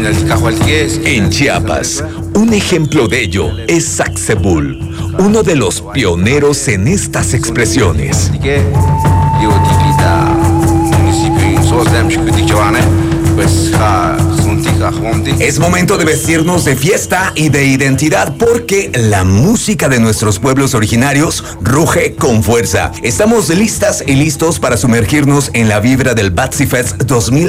En Chiapas, un ejemplo de ello es Sacsebul, uno de los pioneros en estas expresiones. Es momento de vestirnos de fiesta y de identidad porque la música de nuestros pueblos originarios ruge con fuerza. Estamos listas y listos para sumergirnos en la vibra del Batsifest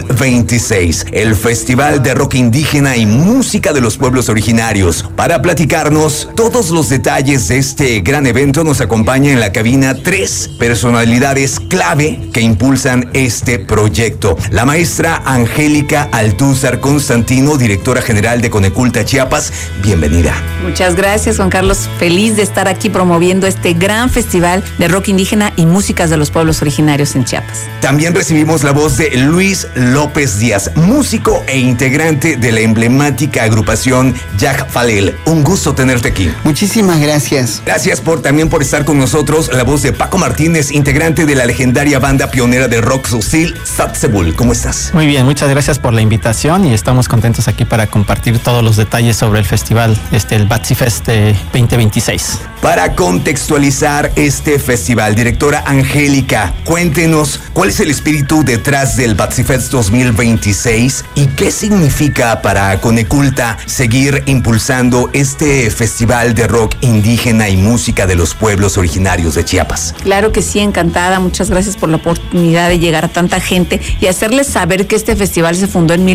2026, el festival de rock indígena y música de los pueblos originarios. Para platicarnos todos los detalles de este gran evento nos acompaña en la cabina 3 personalidades clave que impulsan este proyecto. La maestra Angélica Altúzar Constantino, directora general de Coneculta Chiapas. Bienvenida. Muchas gracias, Juan Carlos. Feliz de estar aquí promoviendo este gran festival de rock indígena y músicas de los pueblos originarios en Chiapas. También recibimos la voz de Luis López Díaz, músico e integrante de la emblemática agrupación Yaj Falel. Un gusto tenerte aquí. Muchísimas gracias. Gracias también por estar con nosotros, la voz de Paco Martínez, integrante de la legendaria banda pionera de rock sucil, Sacsebul. ¿Cómo estás? Muy bien, muchas gracias por la invitación y estamos contentos aquí para compartir todos los detalles sobre el festival, el Batsifest 2026. Para contextualizar este festival, directora Angélica, cuéntenos cuál es el espíritu detrás del Batsifest 2026 y qué significa para Coneculta seguir impulsando este festival de rock indígena y música de los pueblos originarios de Chiapas. Claro que sí, encantada. Muchas gracias por la oportunidad de llegar a tanta gente y hacerles saber que este festival se fundó en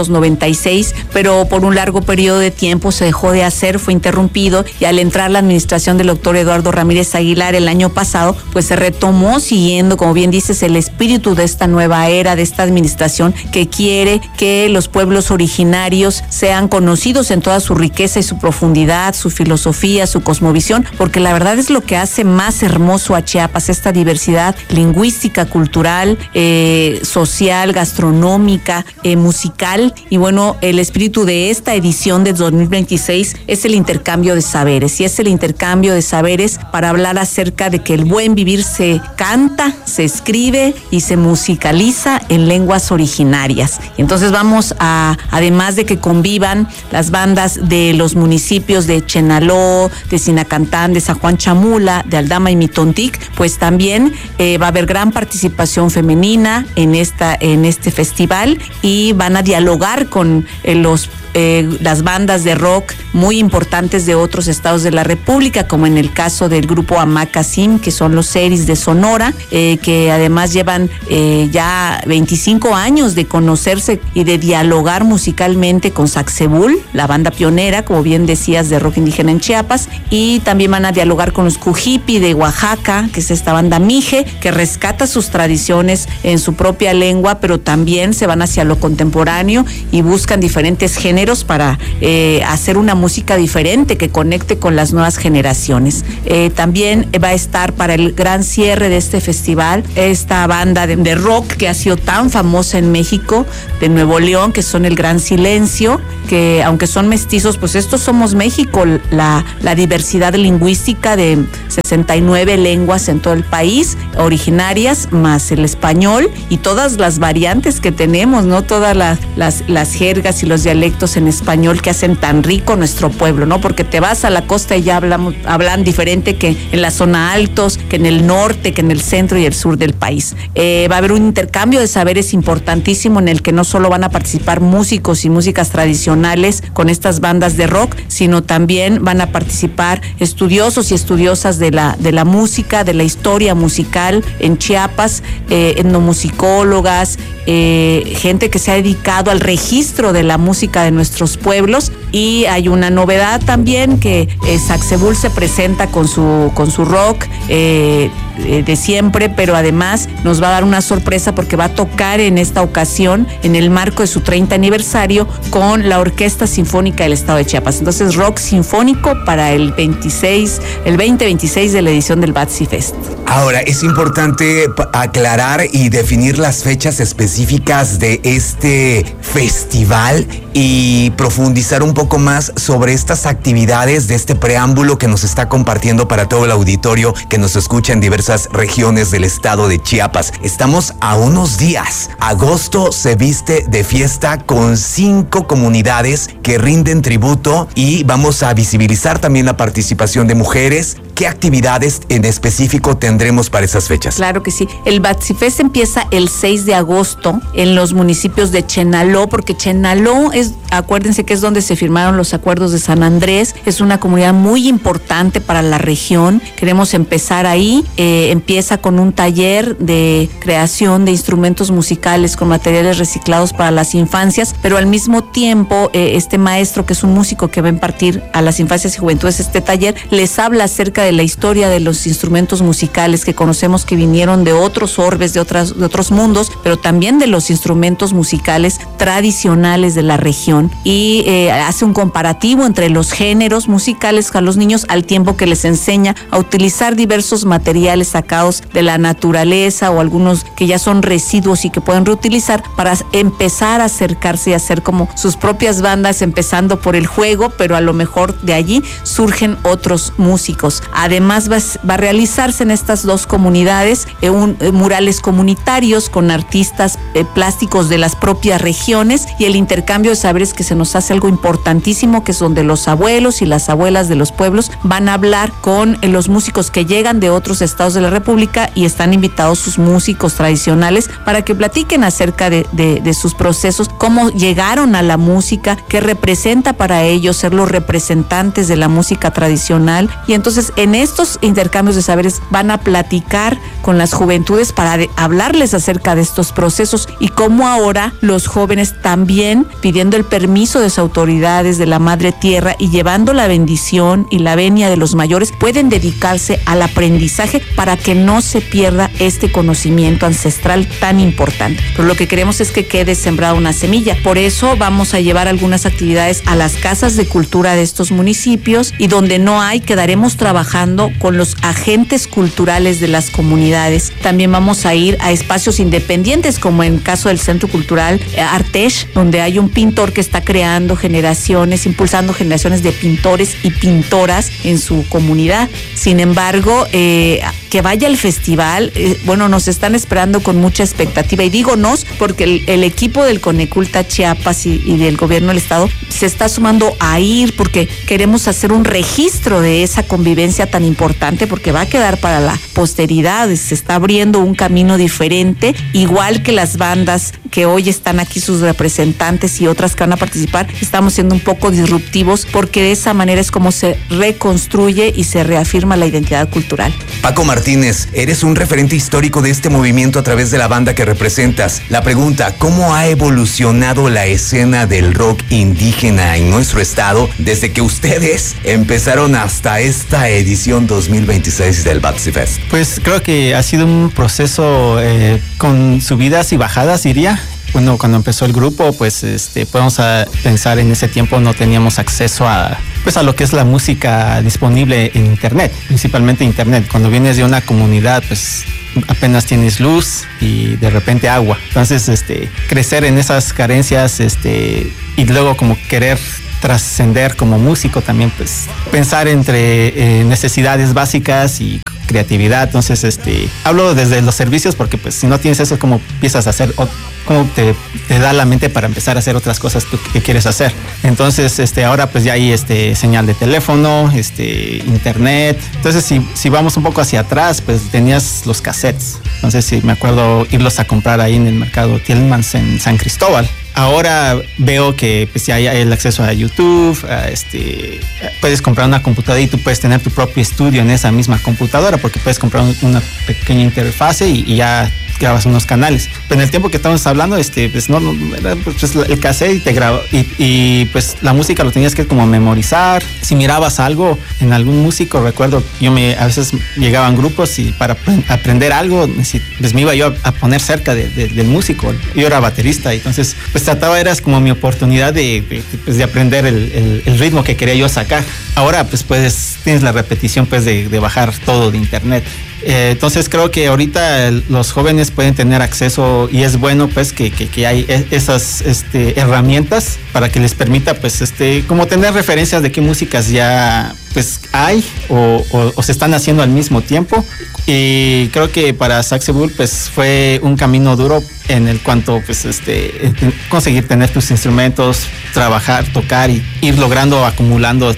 1996, pero por un largo periodo de tiempo se dejó de hacer, fue interrumpido, y al entrar la administración del doctor Eduardo Ramírez Aguilar el año pasado, pues se retomó siguiendo, como bien dices, el espíritu de esta nueva era, de esta administración que quiere que los pueblos originarios sean conocidos en toda su riqueza y su profundidad, su filosofía, su cosmovisión, porque la verdad es lo que hace más hermoso a Chiapas, esta diversidad lingüística, cultural, social, gastronómica, musical. Y bueno, el espíritu de esta edición de 2026 es el intercambio de saberes, y es el intercambio de saberes para hablar acerca de que el buen vivir se canta, se escribe y se musicaliza en lenguas originarias. Entonces vamos a, además de que convivan las bandas de los municipios de Chenaló, de Sinacantán, de San Juan Chamula, de Aldama y Mitontic, pues también va a haber gran participación femenina en este festival, y van a dialogar con las bandas de rock muy importantes de otros estados de la República, como en el caso del grupo Amacasim, que son los Seris de Sonora, que además llevan ya 25 años de conocerse y de dialogar musicalmente con Sacsebul, la banda pionera, como bien decías, de rock indígena en Chiapas, y también van a dialogar con los Cujipi de Oaxaca, que es esta banda Mije, que rescata sus tradiciones en su propia lengua, pero también se van hacia lo contemporáneo y buscan diferentes géneros para hacer una música diferente que conecte con las nuevas generaciones. También va a estar para el gran cierre de este festival esta banda de rock que ha sido tan famosa en México, de Nuevo León, que son el Gran Silencio, que aunque son mestizos, pues estos somos México, la diversidad lingüística de 69 lenguas en todo el país, originarias, más el español y todas las variantes que tenemos, ¿no? Todas las jergas y los dialectos en español que hacen tan rico nuestro pueblo, ¿no? Porque te vas a la costa y ya hablan diferente que en la zona altos, que en el norte, que en el centro y el sur del país. Va a haber un intercambio de saberes importantísimo en el que no solo van a participar músicos y músicas tradicionales con estas bandas de rock, sino también van a participar estudiosos y estudiosas de la música, de la historia musical en Chiapas, etnomusicólogas, gente que se ha dedicado al registro de la música de nuestros pueblos. Y hay una novedad también, que Sacsebul se presenta con su rock de siempre, pero además nos va a dar una sorpresa porque va a tocar en esta ocasión en el marco de su 30 aniversario con la Orquesta Sinfónica del Estado de Chiapas. Entonces, rock sinfónico para el 2026 de la edición del Batsifest. Ahora, es importante aclarar y definir las fechas específicas de este festival y profundizar un poco más sobre estas actividades de este preámbulo que nos está compartiendo para todo el auditorio que nos escucha en diversos maravillosas regiones del estado de Chiapas. Estamos a unos días. Agosto se viste de fiesta con 5 comunidades que rinden tributo y vamos a visibilizar también la participación de mujeres. ¿Qué actividades en específico tendremos para esas fechas? Claro que sí. El Batsifest empieza el 6 de agosto en los municipios de Chenaló, porque Chenaló acuérdense que es donde se firmaron los acuerdos de San Andrés. Es una comunidad muy importante para la región. Queremos empezar ahí. Empieza con un taller de creación de instrumentos musicales con materiales reciclados para las infancias, pero al mismo tiempo este maestro, que es un músico que va a impartir a las infancias y juventudes este taller, les habla acerca de la historia de los instrumentos musicales que conocemos que vinieron de otros orbes, de otros mundos, pero también de los instrumentos musicales tradicionales de la región, y hace un comparativo entre los géneros musicales a los niños al tiempo que les enseña a utilizar diversos materiales sacados de la naturaleza o algunos que ya son residuos y que pueden reutilizar para empezar a acercarse y hacer como sus propias bandas, empezando por el juego, pero a lo mejor de allí surgen otros músicos. Además va a realizarse en estas 2 comunidades murales comunitarios con artistas plásticos de las propias regiones, y el intercambio de saberes, que se nos hace algo importantísimo, que es donde los abuelos y las abuelas de los pueblos van a hablar con los músicos que llegan de otros estados de la República, y están invitados sus músicos tradicionales para que platiquen acerca de sus procesos, cómo llegaron a la música, qué representa para ellos ser los representantes de la música tradicional. Y entonces en estos intercambios de saberes van a platicar con las juventudes para hablarles acerca de estos procesos, y cómo ahora los jóvenes también, pidiendo el permiso de sus autoridades, de la madre tierra, y llevando la bendición y la venia de los mayores, pueden dedicarse al aprendizaje para que no se pierda este conocimiento ancestral tan importante. Pero lo que queremos es que quede sembrada una semilla. Por eso vamos a llevar algunas actividades a las casas de cultura de estos municipios, y donde no hay, quedaremos trabajando con los agentes culturales de las comunidades. También vamos a ir a espacios independientes, como en el caso del Centro Cultural Artesh, donde hay un pintor que está creando generaciones, impulsando generaciones de pintores y pintoras en su comunidad. Sin embargo, que vaya al festival, nos están esperando con mucha expectativa, y digo nos porque el equipo del Coneculta Chiapas y del gobierno del estado se está sumando a ir, porque queremos hacer un registro de esa convivencia tan importante, porque va a quedar para la posteridad. Se está abriendo un camino diferente, igual que las bandas que hoy están aquí, sus representantes y otras que van a participar. Estamos siendo un poco disruptivos, porque de esa manera es como se reconstruye y se reafirma la identidad cultural. Paco Martínez, eres un referente histórico de este movimiento a través de la banda que representas. La pregunta, ¿cómo ha evolucionado la escena del rock indígena en nuestro estado desde que ustedes empezaron hasta esta edición 2026 del Batsifest? Pues creo que ha sido un proceso con subidas y bajadas, diría. Bueno, cuando empezó el grupo, pues podemos pensar, en ese tiempo no teníamos acceso a lo que es la música disponible en internet, principalmente internet. Cuando vienes de una comunidad, pues apenas tienes luz y de repente agua. Entonces, crecer en esas carencias, y luego como querer trascender como músico también, pues pensar entre necesidades básicas y creatividad. Entonces, hablo desde los servicios, porque pues si no tienes eso, ¿cómo empiezas a hacer? ¿Cómo te da la mente para empezar a hacer otras cosas que quieres hacer? Entonces, ahora pues ya hay señal de teléfono, internet. Entonces, si vamos un poco hacia atrás, pues tenías los cassettes. Entonces, sí, me acuerdo irlos a comprar ahí en el mercado Tillmans en San Cristóbal. Ahora veo que pues ya hay el acceso a YouTube, puedes comprar una computadora y tú puedes tener tu propio estudio en esa misma computadora, porque puedes comprar una pequeña interfase y ya grabas unos canales. Pero en el tiempo que estamos hablando, pues no era pues el cassette y te graba, y pues la música lo tenías que como memorizar. Si mirabas algo en algún músico, recuerdo, a veces llegaban grupos y para aprender algo, pues me iba yo a poner cerca del músico. Yo era baterista, entonces pues era como mi oportunidad de aprender el ritmo que quería yo sacar. Ahora pues tienes la repetición pues de bajar todo de internet. Entonces creo que ahorita los jóvenes pueden tener acceso y es bueno pues que hay esas herramientas para que les permita pues como tener referencias de qué músicas ya pues hay o se están haciendo al mismo tiempo. Y creo que para Saxebull pues fue un camino duro en el cuanto pues conseguir tener tus instrumentos, trabajar, tocar y ir logrando, acumulando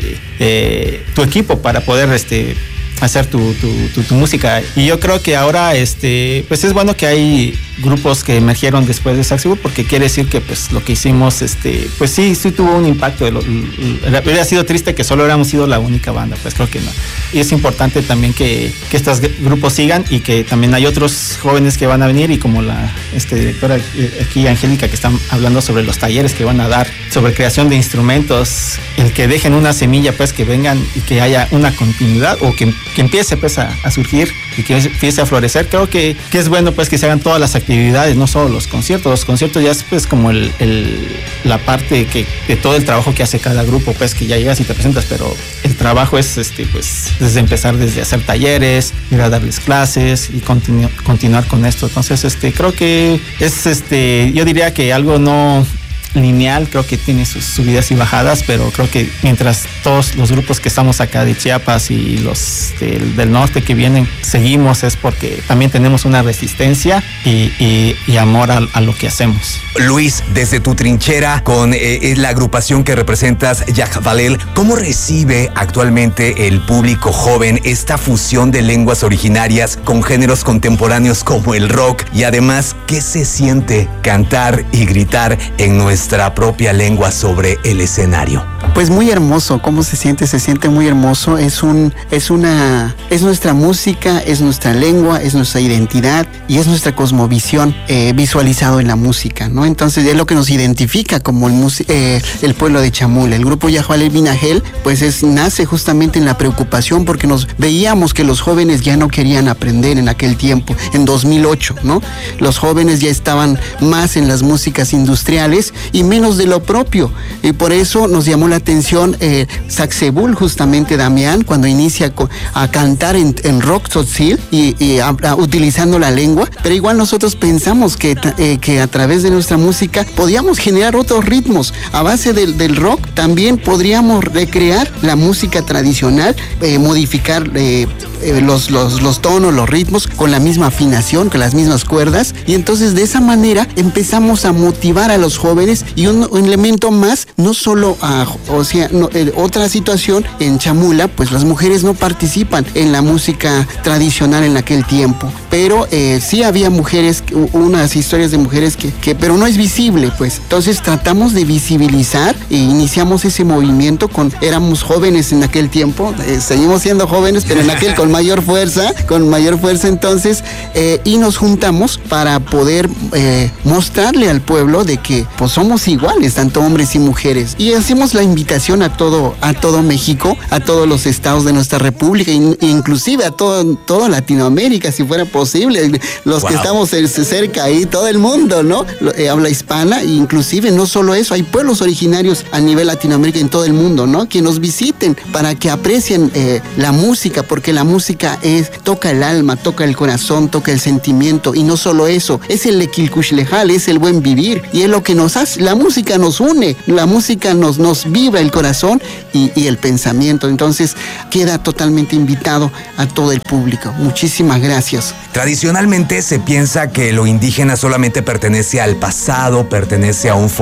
tu equipo para poder hacer tu música. Y yo creo que ahora pues es bueno que hay grupos que emergieron después de Saxebull, porque quiere decir que pues lo que hicimos pues sí tuvo un impacto. Hubiera sido triste que solo hubiéramos sido la única banda, pues creo que no. Y es importante también que estos grupos sigan y que también hay otros jóvenes que van a venir, y como la directora aquí, Angélica, que están hablando sobre los talleres que van a dar sobre creación de instrumentos, el que dejen una semilla pues que vengan y que haya una continuidad o que empiece pues a surgir y que empiece a florecer. Creo que es bueno pues que se hagan todas las actividades, no solo los conciertos. Los conciertos ya es pues como la parte de todo el trabajo que hace cada grupo, pues que ya llegas y te presentas, pero el trabajo es pues desde empezar, desde hacer talleres, ir a darles clases y continuar con esto. Entonces creo que es yo diría que algo no lineal, creo que tiene sus subidas y bajadas, pero creo que mientras todos los grupos que estamos acá de Chiapas y los del norte que vienen seguimos, es porque también tenemos una resistencia y amor a lo que hacemos. Luis, desde tu trinchera con la agrupación que representas, Yajvalel, ¿cómo recibe actualmente el público joven esta fusión de lenguas originarias con géneros contemporáneos como el rock? Y además, ¿qué se siente cantar y gritar en nuestra propia lengua sobre el escenario? Pues muy hermoso. ¿Cómo se siente? Se siente muy hermoso. Es nuestra música, es nuestra lengua, es nuestra identidad y es nuestra cosmovisión visualizado en la música, ¿no? Entonces es lo que nos identifica como el pueblo de Chamula. El grupo Yajvalel Binajel pues nace justamente en la preocupación, porque nos veíamos que los jóvenes ya no querían aprender en aquel tiempo, en 2008, ¿no? Los jóvenes ya estaban más en las músicas industriales y menos de lo propio, y por eso nos llamó la atención Saxebull, justamente Damián, cuando inicia a cantar en rock tzotzil y utilizando la lengua, pero igual nosotros pensamos que a través de nuestra música podíamos generar otros ritmos. A base del rock también podríamos recrear la música tradicional, modificar los tonos, los ritmos con la misma afinación, con las mismas cuerdas, y entonces de esa manera empezamos a motivar a los jóvenes. Y un elemento más, no solo otra situación en Chamula, pues las mujeres no participan en la música tradicional en aquel tiempo, pero sí había mujeres, unas historias de mujeres pero no es visible, pues. Entonces tratamos de visibilizar e iniciamos ese movimiento éramos jóvenes en aquel tiempo, seguimos siendo jóvenes, pero en aquel con mayor fuerza, entonces, y nos juntamos para poder mostrarle al pueblo de que pues somos iguales, tanto hombres y mujeres, y hacemos la invitación a todo México, a todos los estados de nuestra república, inclusive a toda Latinoamérica, si fuera posible, los que estamos cerca ahí, todo el mundo, ¿no? Habla hispana, inclusive no solo eso, hay pueblos originarios a nivel Latinoamérica, en todo el mundo, ¿no? Que nos visiten para que aprecien la música, porque la música toca el alma, toca el corazón, toca el sentimiento, y no solo eso, es el equilcuxlejal, es el buen vivir, y es lo que nos hace. La música nos une, la música nos vibra el corazón y el pensamiento. Entonces queda totalmente invitado a todo el público. Muchísimas gracias. Tradicionalmente se piensa que lo indígena solamente pertenece al pasado, pertenece a un